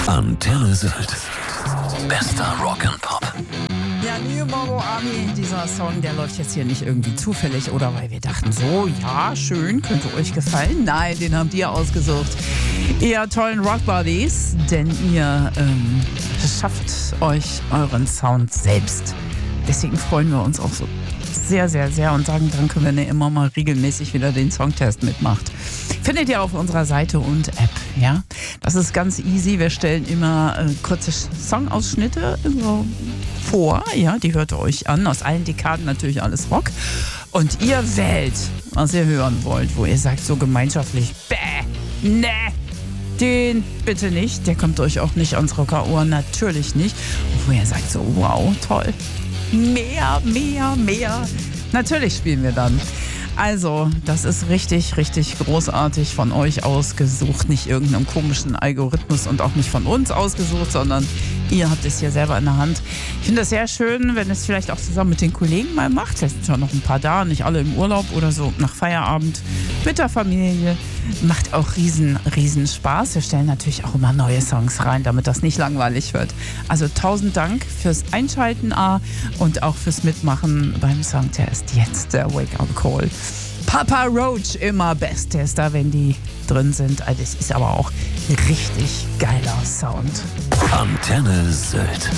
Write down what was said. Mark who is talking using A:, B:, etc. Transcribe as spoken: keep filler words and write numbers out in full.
A: Antenne Sylt. Bester Rock and Pop.
B: Ja, New Mogo Army, dieser Song, der läuft jetzt hier nicht irgendwie zufällig oder weil wir dachten, so, ja, schön, könnte euch gefallen. Nein, den habt ihr ausgesucht. Ihr tollen Rockbuddies, denn ihr ähm, schafft euch euren Sound selbst. Deswegen freuen wir uns auch so sehr, sehr, sehr und sagen danke, wenn ihr immer mal regelmäßig wieder den Songtest mitmacht. Findet ihr auf unserer Seite und App, ja. Das ist ganz easy. Wir stellen immer äh, kurze Songausschnitte so vor, ja, die hört ihr euch an. Aus allen Dekaden natürlich alles Rock. Und ihr wählt, was ihr hören wollt, wo ihr sagt so gemeinschaftlich, bäh, ne, den bitte nicht. Der kommt euch auch nicht ans Rockerohr, natürlich nicht. Und wo ihr sagt so, wow, toll. Mehr, mehr, mehr. Natürlich spielen wir dann. Also, das ist richtig, richtig großartig von euch ausgesucht. Nicht irgendeinem komischen Algorithmus und auch nicht von uns ausgesucht, sondern ihr habt es hier selber in der Hand. Ich finde das sehr schön, wenn es vielleicht auch zusammen mit den Kollegen mal macht. Vielleicht sind schon noch ein paar da, nicht alle im Urlaub oder so nach Feierabend mit der Familie. Macht auch riesen, riesen Spaß. Wir stellen natürlich auch immer neue Songs rein, damit das nicht langweilig wird. Also tausend Dank fürs Einschalten A und auch fürs Mitmachen beim Songtest. Jetzt der Wake-up Call. Papa Roach, immer Besttester, wenn die drin sind. Das ist aber auch richtig geiler Sound.
A: Antenne Sylt.